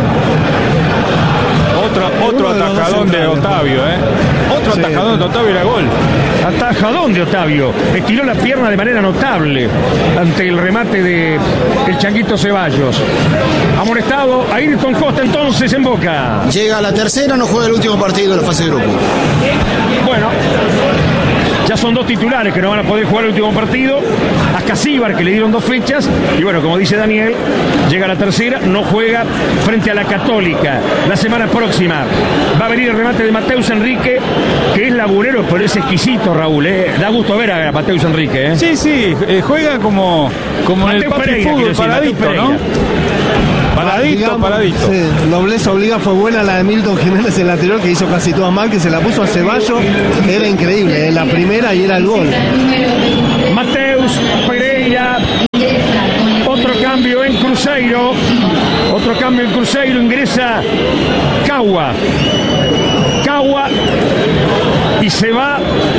Otro, otro atajadón de Otavio, ¿eh? Otro sí. atajadón de Otavio era gol. Atajadón de Otavio. Estiró la pierna de manera notable ante el remate de el Changuito Ceballos. Amonestado Ayrton Costa entonces en Boca. Llega a la tercera, no juega el último partido de la fase de grupo. Bueno, ya son dos titulares que no van a poder jugar el último partido. A Casíbar, que le dieron dos fechas. Y bueno, como dice Daniel, llega a la tercera, no juega frente a la Católica. La semana próxima va a venir el remate de Mateus Enrique, que es laburero, pero es exquisito, Raúl. ¿eh? Da gusto ver a Mateus Enrique. ¿eh? Sí, sí, eh, juega como, como en el papi fútbol, paradito, ¿no? Paradito, digamos, paradito. Sí, nobleza obliga, fue buena la de Milton Jiménez en la anterior, que hizo casi todas mal, que se la puso a Ceballos. Era increíble, en la primera y era el gol. Mateus Pereira. Otro cambio en Cruzeiro. Otro cambio en Cruzeiro. Ingresa Cagua. Cagua. Y se va.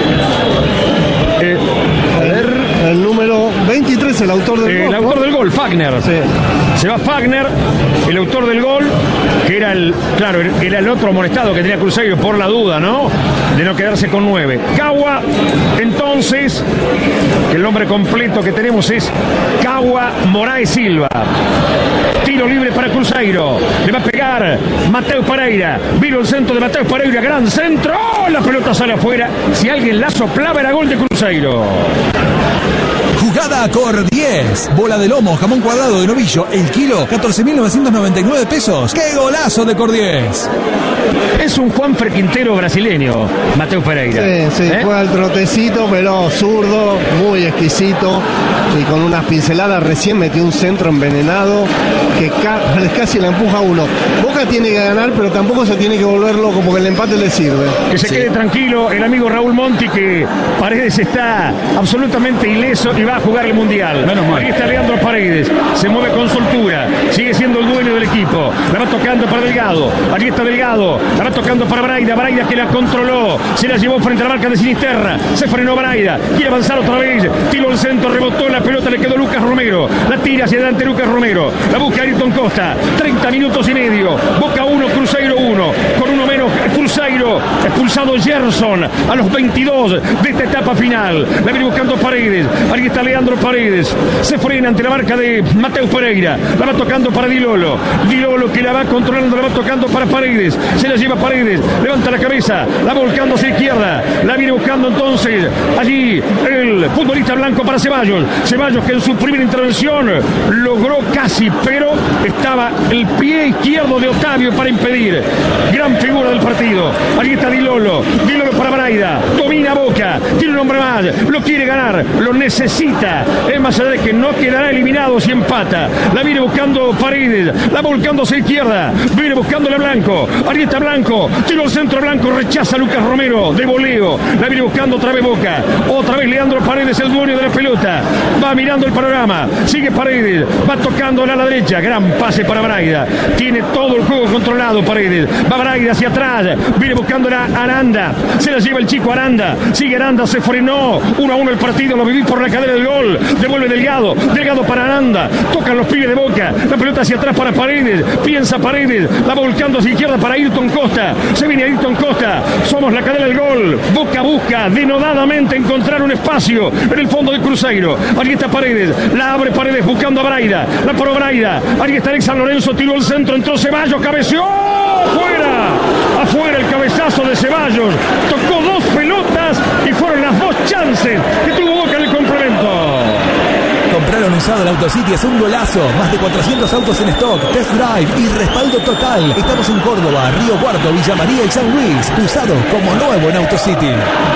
Eh, a ver. El número veintitrés, el autor del eh, gol. El autor del gol, Fagner. Sí. Se va Fagner, el autor del gol, que era el, claro, era el otro amonestado que tenía Cruzeiro por la duda, ¿no? De no quedarse con nueve. Cagua, entonces, que el nombre completo que tenemos es Cagua Moraes Silva. Tiro libre para Cruzeiro. Le va a pegar Mateus Pereira. Vino el centro de Mateus Pereira. Gran centro. ¡Oh! La pelota sale afuera. Si alguien la soplaba era gol de Cruzeiro. Jugada Cor diez. Bola de lomo, jamón cuadrado de novillo. El kilo, catorce mil novecientos noventa y nueve pesos. ¡Qué golazo de Cor diez! Es un Juanfer Quintero brasileño, Mateus Pereira. Sí, sí, ¿Eh? juega el trotecito, pero zurdo, muy exquisito. Y con unas pinceladas recién metió un centro envenenado que ca casi la empuja a uno. Boca tiene que ganar, pero tampoco se tiene que volver loco porque el empate le sirve. Que se sí. quede tranquilo el amigo Raúl Monti, que Paredes está absolutamente ileso y va a jugar el Mundial. Menos mal. Ahí está Leandro Paredes, se mueve con soltura, sigue siendo el dueño del equipo. La va tocando para Delgado, aquí está Delgado, la va tocando para Braida, Braida que la controló, se la llevó frente a la marca de Sinisterra, se frenó Braida, quiere avanzar otra vez, tiró el centro, rebotó la pelota, le quedó Lucas Romero, la tira hacia adelante Lucas Romero, la busca Ayrton Costa, treinta minutos y medio, Boca uno, Cruzeiro uno, con uno menos Cruzeiro, expulsado Gerson a los veintidós de esta etapa final, la viene buscando Paredes, ahí está Leandro Paredes, se frena ante la marca de Mateus Pereira, la va tocando para Di Lolo, Di Lolo que la va controlando, la va tocando para Paredes, se la lleva Paredes, levanta la cabeza, la va volcando hacia izquierda, la viene buscando entonces allí el futbolista blanco para Ceballos, Ceballos que en su primera intervención logró casi, pero estaba el pie izquierdo de Otavio para impedir, gran figura del partido, allí está Di Lolo, Di Lolo para Braida, domina Boca, tiene un hombre más, lo quiere ganar, lo necesita, es más allá de que no quedará eliminado si empata, la viene buscando Paredes, la va volcando hacia izquierda, viene buscándole a Blanco, ahí está Blanco, tiro al centro Blanco, rechaza a Lucas Romero, de voleo, la viene buscando otra vez Boca, otra vez Leandro Paredes, el dueño de la pelota, va mirando el panorama, sigue Paredes, va tocando a la derecha, gran pase para Braida, tiene todo el juego controlado Paredes, va Braida hacia atrás, viene buscando a Aranda, se la lleva el chico Aranda, sigue Aranda, se frenó, uno a uno el partido, lo viví por la cadera del gol, devuelve Delgado, Delgado para Aranda, tocan los pibes de Boca, la pelota hacia atrás para Paredes, piensa Paredes, la va volcando hacia izquierda para Ayrton Costa, se viene Ayrton Costa, somos la cadera del gol, Boca busca denodadamente encontrar un espacio en el fondo de Cruzeiro, aquí está Paredes, la abre Paredes buscando a Braida, la paró Braida, aquí está Alex San Lorenzo, tiró el centro, entró Ceballos, cabeceó, fuera, afuera el cabezazo de Ceballos, tocó dos pelotas y fueron las dos chances que tuvo Boca en el complemento. Compraron usado el AutoCity, es un golazo. Más de cuatrocientos autos en stock, test drive y respaldo total. Estamos en Córdoba, Río Cuarto, Villa María y San Luis. Usado como nuevo en AutoCity.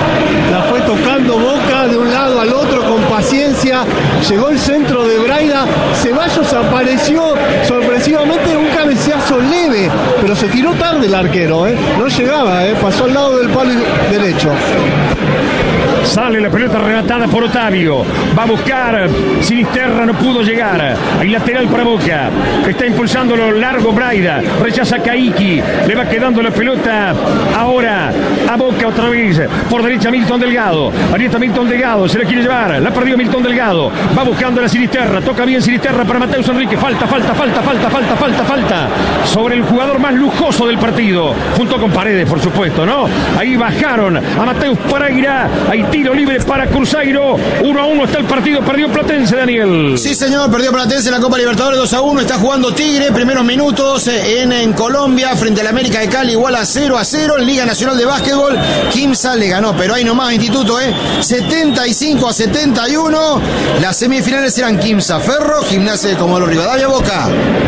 La fue tocando Boca de un lado al otro con paciencia. Llegó el centro de Braida. Ceballos apareció sorpresivamente un cabeceazo leve, pero se tiró tarde el arquero, ¿eh? No llegaba, ¿eh? Pasó al lado del palo derecho. Sale la pelota rematada por Otavio. Va a buscar Sinisterra, no pudo llegar. Hay lateral para Boca. Está impulsándolo largo Braida. Rechaza Caiki. Le va quedando la pelota ahora a Boca otra vez. Por derecha Milton Delgado. Ahí está Milton Delgado. Se la quiere llevar. La ha perdido Milton Delgado. Va buscando a la Sinisterra. Toca bien Sinisterra para Mateus Enrique. Falta, falta, falta, falta, falta, falta, falta. Sobre el jugador más lujoso del partido. Junto con Paredes, por supuesto, ¿no? Ahí bajaron a Mateus Pereira. Hay tiro libre para Cruzeiro. uno a uno está el partido. Perdió Platense, Daniel. Sí, señor. Perdió Platense en la Copa Libertadores dos a uno. Está jugando Tigre. Primeros minutos en, en Colombia frente a la América de Cali. Igual a cero a cero en Liga Nacional de Básquetbol. Quimsa le ganó, pero ahí nomás Instituto, ¿eh? setenta y cinco a setenta y uno. Las semifinales eran Quimsa Ferro, Gimnasia de Comodoro Rivadavia, Boca.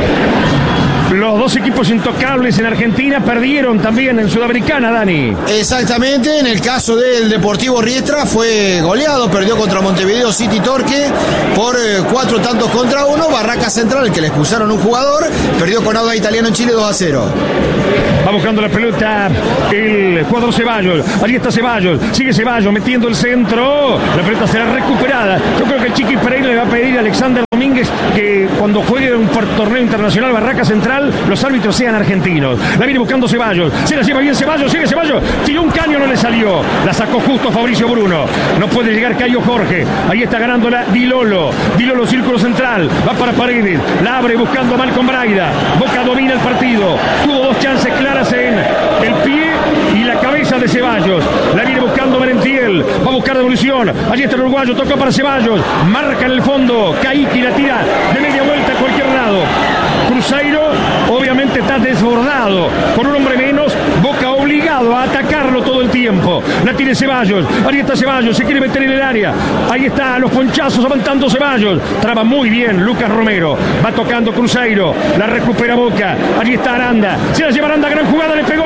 Los dos equipos intocables en Argentina perdieron también en Sudamericana, Dani. Exactamente, en el caso del Deportivo Riestra fue goleado, perdió contra Montevideo City Torque por eh, cuatro tantos contra uno. Barraca Central, que le expulsaron un jugador, perdió con Audax Italiano en Chile dos a cero. Va buscando la pelota el jugador Ceballos. Allí está Ceballos. Sigue Ceballos metiendo el centro. La pelota será recuperada. Yo creo que el Chiqui Pereira le va a pedir a Alexander Domínguez que cuando juegue un torneo internacional Barraca Central, los árbitros sean argentinos. La viene buscando Ceballos. Se la lleva bien Ceballos. Sigue Ceballos. Tiró un caño, no le salió. La sacó justo Fabricio Bruno. No puede llegar Cayo Jorge. Ahí está ganándola Dilolo. Dilolo, círculo central. Va para Paredes. La abre buscando a Malcom Braida. Boca domina el partido. Tuvo dos chances claras en el pie y la cabeza de Ceballos. La viene buscando Merentiel. Va a buscar devolución. Allí está el uruguayo. Toca para Ceballos. Marca en el fondo. Caiki la tira de media vuelta a cualquier lado. Cruzeiro obviamente está desbordado. Con un hombre menos, Boca obligado a atacarlo todo el tiempo. La tiene Ceballos. Ahí está Ceballos. Se quiere meter en el área. Ahí está los ponchazos avanzando Ceballos. Traba muy bien Lucas Romero. Va tocando Cruzeiro. La recupera Boca. Allí está Aranda. Se la lleva Aranda. Gran jugada. Le pegó.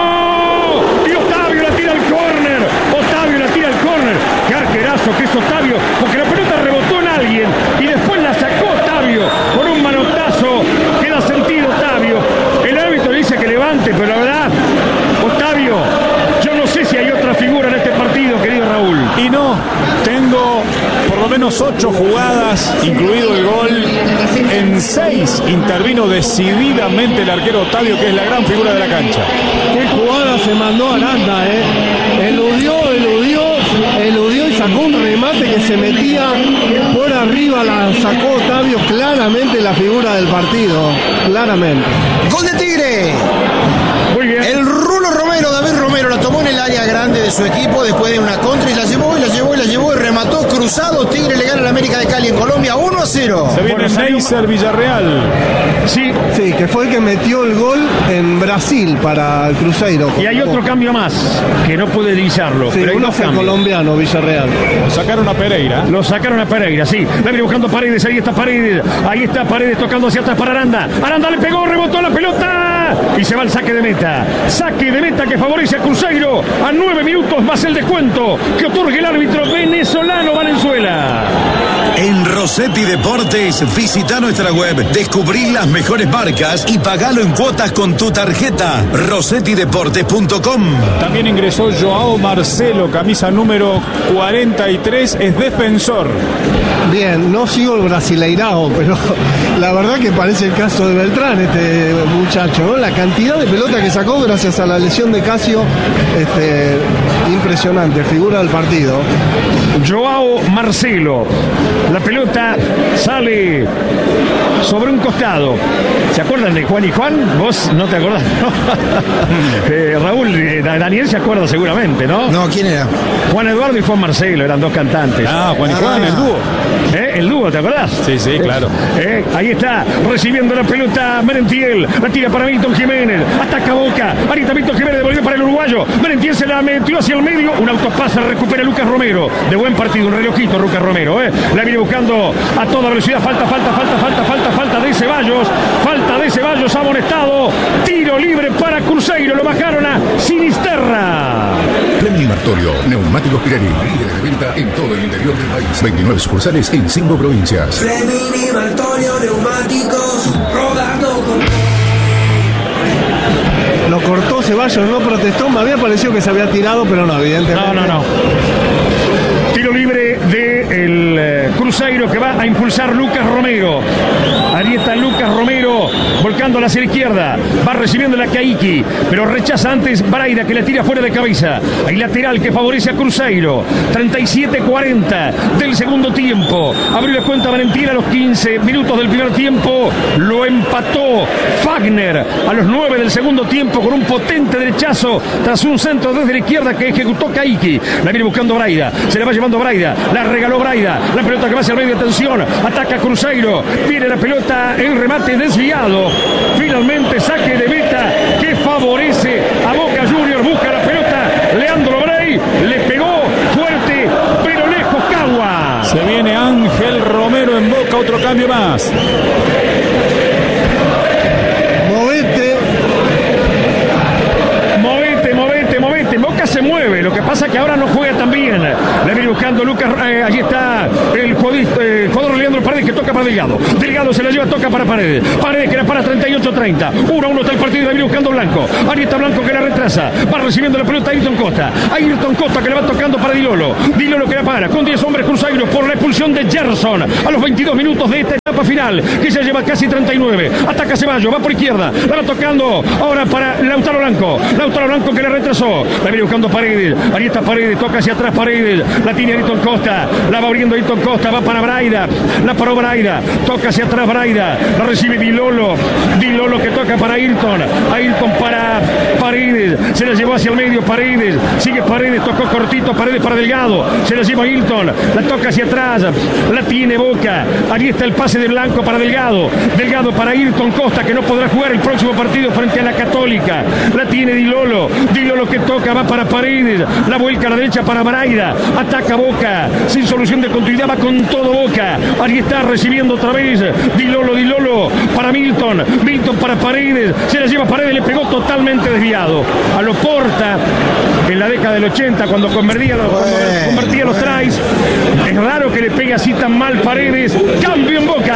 Y Otavio la tira al córner. Otavio la tira al córner. Qué arquerazo que es Otavio. Porque la pelota rebotó en alguien. Y después la sacó Otavio. Con un manotazo. Queda sentido Otavio. El árbitro dice que levante. Pero la verdad, Otavio, yo no sé si hay otra figura en este partido, querido Raúl. Y no, tengo por lo menos ocho jugadas, incluido el gol. En seis intervino decididamente el arquero Otavio, que es la gran figura de la cancha. Qué jugada se mandó Aranda, ¿eh? Eludió, eludió, eludió y sacó un remate que se metía por arriba, la sacó Otavio, claramente la figura del partido, claramente. ¡Gol de Tigre! Muy bien. El Rulo Romero, David Romero, la tomó en el área grande de su equipo después de una contra y la llevó, y la llevó, y la llevó y remató cruzado. Tigre le gana al América de Cali en Colombia uno a cero. Se viene Neisser Villarreal. Sí. Sí, que fue el que metió el gol en Brasil para el Cruzeiro. Y hay otro cambio más, que no puede divisarlo. Sí, pero hay uno dos fue cambios. colombiano, Villarreal. Lo sacaron a Pereira. Lo sacaron a Pereira, sí. La viene buscando Paredes, ahí está Paredes. Ahí está Paredes tocando hacia atrás para Aranda. Aranda le pegó, rebotó la pelota. Y se va al saque de meta. Saque de meta que favorece a Cruzeiro. A nueve minutos más el descuento que otorga el árbitro venezolano Valenzuela. En Rossetti Deportes, visita nuestra web, descubrí las mejores marcas y pagalo en cuotas con tu tarjeta. rossetti deportes punto com. También ingresó Joao Marcelo, camisa número cuarenta y tres, es defensor. Bien, no sigo el brasileirao, pero la verdad que parece el caso de Beltrán, este muchacho, ¿no? La cantidad de pelota que sacó gracias a la lesión de Casio, este, impresionante, figura del partido. Joao Marcelo. La pelota sale sobre un costado. ¿Se acuerdan de Juan y Juan? ¿Vos no te acordás? eh, Raúl, eh, Daniel se acuerda seguramente, ¿no? No, ¿quién era? Juan Eduardo y Juan Marcelo, eran dos cantantes. Ah, Juan y Juan, Ah. el dúo. ¿Eh? El dúo, ¿te acordás? Sí, sí, claro. Eh, ahí está, recibiendo la pelota Merentiel, la tira para Milton Jiménez, ataca Boca, ahorita Milton Jiménez devolvió para el uruguayo, Merentiel se la metió hacia el medio, un autopase recupera Lucas Romero, de buen partido, un relojito Lucas Romero, eh. La viene buscando a toda velocidad, falta, falta, falta, falta, falta, falta de Ceballos, falta de Ceballos, amonestado, tiro libre para Cruzeiro, lo bajaron a Sinisterra. Premio Martorio, neumáticos Pirelli, líderes de venta en todo el interior del país. veintinueve sucursales en cinco provincias. Premio Martorio, neumáticos, rodando con... Lo cortó Ceballos, no protestó, me había parecido que se había tirado, pero no, evidentemente. No, no, no. Tiro libre del de Cruzeiro que va a impulsar Lucas Romero. Ahí está Lucas Romero volcándola hacia la izquierda. Va recibiendo la Kaiki, pero rechaza antes Braida que la tira fuera de cabeza. Hay lateral que favorece a Cruzeiro. treinta y siete cuarenta del segundo tiempo. Abrió la cuenta Valentina a los quince minutos del primer tiempo. Lo empató Fagner a los nueve del segundo tiempo con un potente derechazo tras un centro desde la izquierda que ejecutó Kaiki. La viene buscando Braida. Se la va llevando Braida. La regaló Braida. La pelota que va hacia el medio. Atención. Ataca Cruzeiro. Viene la pelota. El remate desviado. Finalmente saque de meta que favorece a Boca Juniors. Busca la pelota. Leandro Bray. Le pegó fuerte pero lejos Cagua. Se viene Ángel Romero en Boca. Otro cambio más. Se mueve, lo que pasa que ahora no juega tan bien. Le viene buscando Lucas, eh, allí está el eh, jugador Leandro Paredes que toca para Delgado. Delgado se la lleva, toca para Paredes. Paredes que la para treinta y ocho treinta. uno a uno está el partido, le viene buscando Blanco. Ahí está Blanco que la retrasa. Va recibiendo la pelota Ayrton Costa. Ayrton Costa que la va tocando para Dilolo. Dilolo que la para con diez hombres Cruzeiro por la expulsión de Gerson a los veintidós minutos de esta etapa final que ya lleva casi treinta y nueve. Ataca Ceballos, va por izquierda. La va tocando ahora para Lautaro Blanco. Lautaro Blanco que la retrasó. La viene buscando Paredes, ahí está Paredes, toca hacia atrás Paredes, la tiene Ayrton Costa, la va abriendo Ayrton Costa, va para Braida, la paró Braida, toca hacia atrás Braida, la recibe Dilolo, Dilolo que toca para Ayrton, Ayrton para Paredes, se la llevó hacia el medio Paredes, sigue Paredes, tocó cortito Paredes para Delgado, se la lleva Ayrton, la toca hacia atrás, la tiene Boca, ahí está el pase de Blanco para Delgado, Delgado para Ayrton Costa que no podrá jugar el próximo partido frente a la Católica, la tiene Dilolo, Dilolo que toca, va para Paredes, la vuelca a la derecha para Braida, ataca Boca, sin solución de continuidad, va con todo Boca, ahí está recibiendo otra vez, Dilolo, Dilolo, para Milton, Milton para Paredes, se la lleva Paredes, le pegó totalmente desviado, a lo Porta, en la década del ochenta, cuando convertía, cuando convertía los tries, es raro que le pegue así tan mal Paredes, cambio en Boca.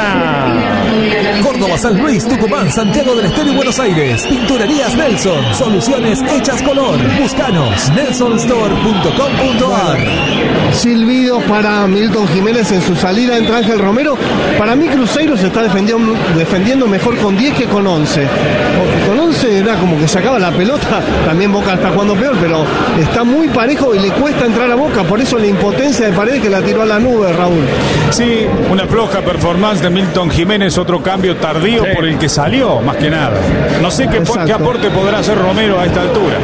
Córdoba, San Luis, Tucumán, Santiago del Estero y Buenos Aires. Pinturerías Nelson, soluciones hechas color. Búscanos, nelson store punto com punto a r. Silbido para Milton Jiménez en su salida, entra Ángel Romero. Para mí Cruzeiro se está defendiendo, defendiendo mejor con diez que con once. Con once era como que sacaba la pelota, también Boca está jugando peor, pero está muy parejo y le cuesta entrar a Boca, por eso la impotencia de Paredes que la tiró a la nube, Raúl. Sí, una floja performance de Milton Jiménez, otro cambio tardío sí. por el que salió, más que nada. No sé qué, qué aporte podrá hacer Romero a esta altura.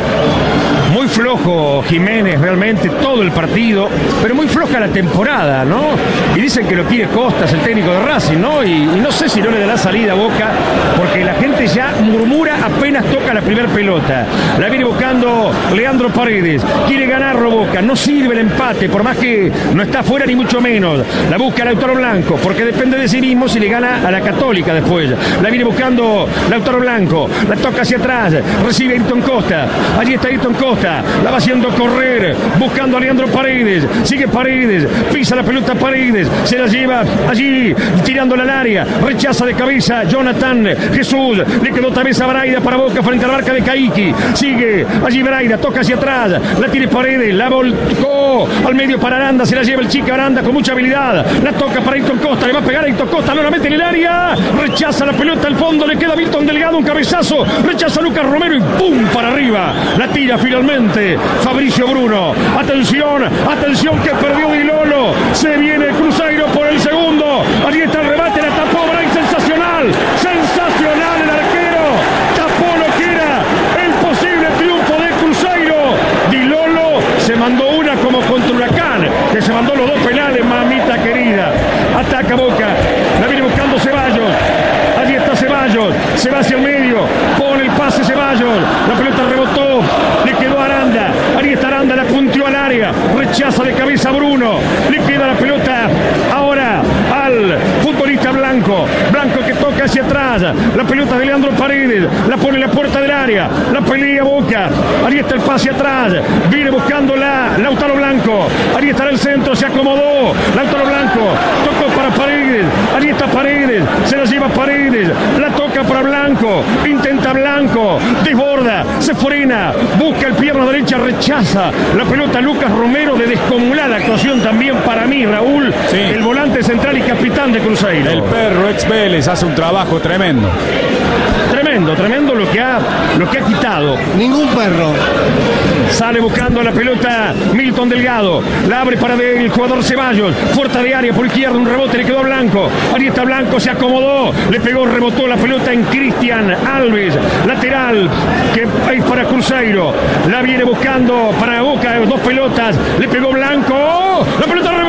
Muy flojo Jiménez realmente todo el partido, pero muy floja la temporada, ¿no? Y dicen que lo quiere Costas, el técnico de Racing, ¿no? Y, y no sé si no le dará salida a Boca, porque la gente ya murmura apenas toca la primera pelota. La viene buscando Leandro Paredes, quiere ganarlo Boca, no sirve el empate, por más que no está fuera ni mucho menos. La busca Lautaro Blanco, porque depende de sí mismo si le gana a la Católica después. La viene buscando Lautaro Blanco, la toca hacia atrás, recibe Ayrton Costa, allí está Ayrton Costa. La va haciendo correr, buscando a Leandro Paredes, sigue Paredes, pisa la pelota Paredes, se la lleva allí, tirándola al área, rechaza de cabeza Jonathan Jesús, le quedó otra vez a Braida para Boca frente a la marca de Kaiki, sigue allí Braida, toca hacia atrás, la tiene Paredes, la volcó al medio para Aranda, se la lleva el chico Aranda con mucha habilidad, la toca para Ayrton Costa, le va a pegar a Ayrton Costa, no la mete en el área, rechaza la pelota al fondo, le queda Milton Delgado, un cabezazo, rechaza a Lucas Romero y ¡pum! Para arriba, la tira finalmente Fabricio Bruno, atención, atención que perdió Dilolo, se viene Cruzeiro por el segundo, allí está el remate, la tapó Bray, sensacional, sensacional el arquero, tapó lo que era el posible triunfo de Cruzeiro, Dilolo se mandó una como contra Huracán, que se mandó los dos penales, mamita querida, ataca Boca, la viene buscando Ceballos, allí está Ceballos, se va hacia el medio, pone el pase Ceballos, la pelota rebotó, le quedó Aranda, ahí está Aranda, la punteó al área, rechaza de cabeza Bruno, le queda la pelota ahora al futbolista Blanco, Blanco que toca hacia atrás, la pelota de Leandro Paredes, la pone en la puerta del área, la pelea Boca, ahí está el pase atrás, viene buscándola Lautaro Blanco, ahí está el centro, se acomodó, Lautaro Blanco, tocó para Paredes, ahí está Paredes, se la lleva Paredes, la toca para Blanco, intenta Blanco, desborda izquierda, se frena, busca el pierna derecha, rechaza la pelota Lucas Romero, de descomunal actuación también para mí, Raúl, sí. El volante central y capitán de Cruzeiro. El perro ex Vélez hace un trabajo tremendo. Tremendo, tremendo lo que ha, lo que ha quitado. Ningún perro. Sale buscando la pelota Milton Delgado. La abre para el jugador Ceballos. Fuerza de área por izquierda. Un rebote le quedó a Blanco. Ahí está Blanco. Se acomodó. Le pegó, rebotó la pelota en Cristian Alves. Lateral que es para Cruzeiro. La viene buscando para Boca. Dos pelotas. Le pegó Blanco. ¡Oh! La pelota